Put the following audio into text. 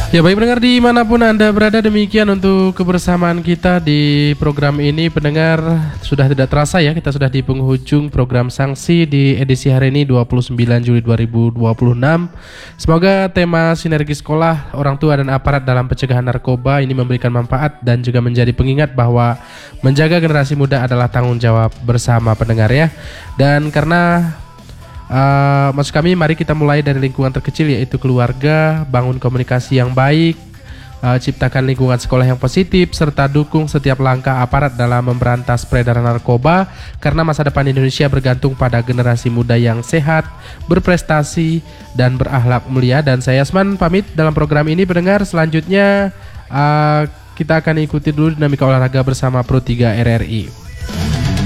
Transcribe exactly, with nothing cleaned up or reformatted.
Ya baik pendengar dimanapun Anda berada, demikian untuk kebersamaan kita di program ini. Pendengar, sudah tidak terasa ya, kita sudah di penghujung program Sanksi di edisi hari ini dua puluh sembilan Juli dua ribu dua puluh enam. Semoga tema sinergi sekolah, orang tua dan aparat dalam pencegahan narkoba ini memberikan manfaat dan juga menjadi pengingat bahwa menjaga generasi muda adalah tanggung jawab bersama pendengar ya. Dan karena Uh, maksud kami, mari kita mulai dari lingkungan terkecil, yaitu keluarga. Bangun komunikasi yang baik, uh, ciptakan lingkungan sekolah yang positif, serta dukung setiap langkah aparat dalam memberantas peredaran narkoba. Karena masa depan Indonesia bergantung pada generasi muda yang sehat, berprestasi, dan berakhlak mulia. Dan saya Asman pamit dalam program ini pendengar. Selanjutnya uh, kita akan ikuti dulu dinamika olahraga bersama Pro tiga R R I.